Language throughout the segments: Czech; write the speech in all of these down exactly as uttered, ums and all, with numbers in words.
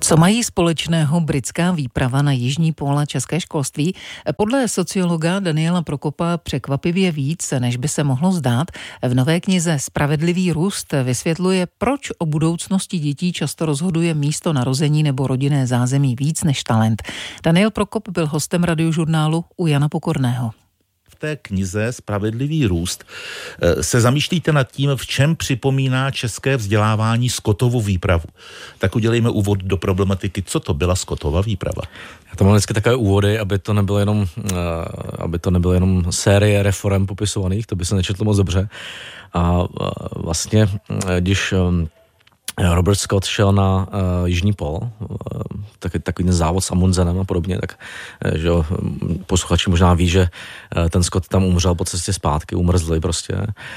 Co mají společného britská výprava na jižní pól a české školství? Podle sociologa Daniela Prokopa překvapivě víc, než by se mohlo zdát. V nové knize Spravedlivý růst vysvětluje, proč o budoucnosti dětí často rozhoduje místo narození nebo rodinné zázemí víc než talent. Daniel Prokop byl hostem Radiožurnálu u Jana Pokorného. V té knize Spravedlivý růst se zamýšlíte nad tím, v čem připomíná české vzdělávání Scottovu výpravu. Tak udělejme úvod do problematiky, co to byla Scottova výprava. Já to mám vždycky takové úvody, aby to nebylo jenom, aby to nebylo jenom série reforem popisovaných, to by se nečetlo moc dobře. A vlastně, když Robert Scott šel na uh, jižní pól, uh, taky, takový závod s Amundsenem a podobně, tak uh, že jo, posluchači možná ví, že uh, ten Scott tam umřel po cestě zpátky, umrzli prostě.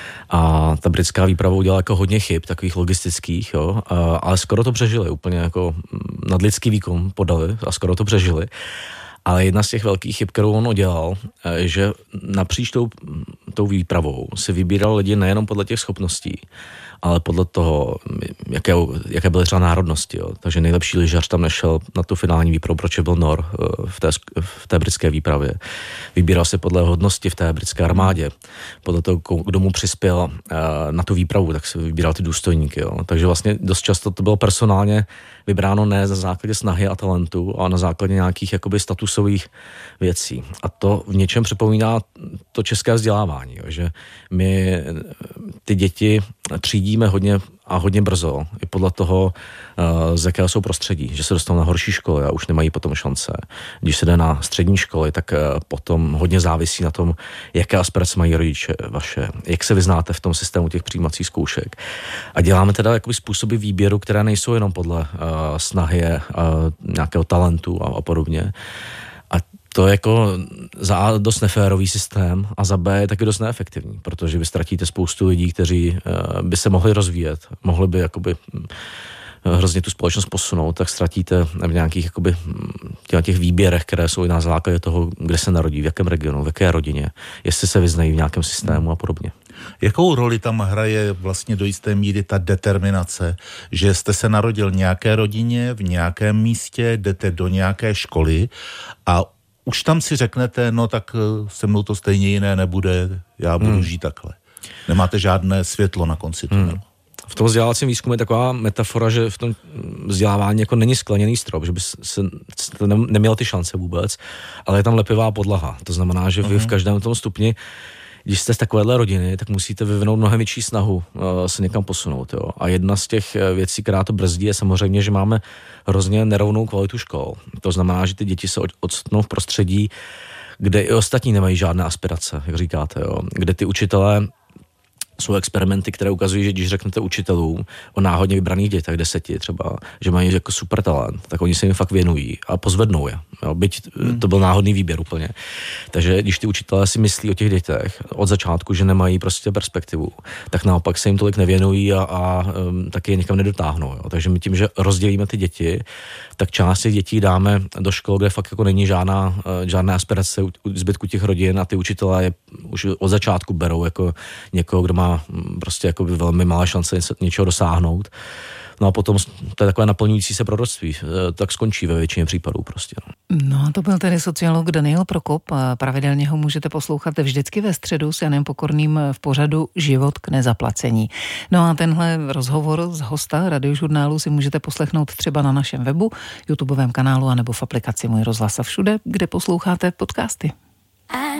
A ta britská výprava udělala jako hodně chyb, takových logistických, jo, uh, ale skoro to přežili, úplně jako nadlidský výkon podali a skoro to přežili. Ale jedna z těch velkých chyb, kterou on udělal, je, že napříč tou, tou výpravou si vybíral lidi nejenom podle těch schopností, ale podle toho, jaké, jaké byly třeba národnosti. Jo. Takže nejlepší lyžař tam nešel na tu finální výpravu, proč byl Nor v té, v té britské výpravě. Vybíral se podle hodnosti v té britské armádě. Podle toho, kdo mu přispěl na tu výpravu, tak se vybíral ty důstojníky. Jo. Takže vlastně dost často to bylo personálně vybráno ne na základě snahy a talentu, ale na základě nějakých jakoby statusových věcí. A to v něčem připomíná to české vzdělávání, jo, že my ty děti třídíme hodně a hodně brzo, i podle toho, z jakého jsou prostředí, že se dostanou na horší školy a už nemají potom šance. Když se jde na střední školy, tak potom hodně závisí na tom, jaké aspirace mají rodiče vaše, jak se vyznáte v tom systému těch přijímacích zkoušek. A děláme teda jakoby způsoby výběru, které nejsou jenom podle uh, snahy, uh, nějakého talentu a, a podobně. A to je jako za A dost neférový systém a za B je taky dost neefektivní, protože vy ztratíte spoustu lidí, kteří uh, by se mohli rozvíjet, mohli by jakoby uh, hrozně tu společnost posunout, tak ztratíte v nějakých jakoby těch, těch výběrech, které jsou i na základě toho, kde se narodí, v jakém regionu, v jaké rodině, jestli se vyznají v nějakém systému a podobně. Jakou roli tam hraje vlastně do jisté míry ta determinace, že jste se narodil v nějaké rodině, v nějakém místě, jdete do nějaké školy a už tam si řeknete, no tak se mnou to stejně jiné nebude, já budu hmm. žít takhle. Nemáte žádné světlo na konci tunelu. Hmm. V tom vzdělávacím výzkumu je taková metafora, že v tom vzdělávání jako není skleněný strop, že by se neměl ty šance vůbec, ale je tam lepivá podlaha. To znamená, že vy uh-huh. v každém tom stupni, když jste z takovéhle rodiny, tak musíte vyvinout mnohem větší snahu uh, se někam posunout. Jo. A jedna z těch věcí, která to brzdí, je samozřejmě, že máme hrozně nerovnou kvalitu škol. To znamená, že ty děti se odstnou v prostředí, kde i ostatní nemají žádné aspirace, jak říkáte, jo. Kde ty učitelé jsou experimenty, které ukazují, že když řeknete učitelům o náhodně vybraných dětech, deseti třeba, že mají jako super talent, tak oni se jim fakt věnují a pozvednou je. Jo, byť hmm. to byl náhodný výběr úplně. Takže když ty učitelé si myslí o těch dětech od začátku, že nemají prostě perspektivu, tak naopak se jim tolik nevěnují a, a um, taky je někam nedotáhnou. Jo. Takže my tím, že rozdělíme ty děti, tak část těch dětí dáme do škol, kde fakt jako není žádná, žádná aspirace u zbytku těch rodin a ty učitelé je už od začátku berou jako někoho, kdo má prostě jako velmi malé šance něčeho dosáhnout. No a potom to je takové naplňující se proroctví. Tak skončí ve většině případů prostě. No a to byl tedy sociolog Daniel Prokop. Pravidelně ho můžete poslouchat vždycky ve středu s Janem Pokorným v pořadu Život k nezaplacení. No a tenhle rozhovor z hosta Radiožurnálu si můžete poslechnout třeba na našem webu, YouTubeovém kanálu anebo v aplikaci Můj rozhlas a všude, kde posloucháte podcasty.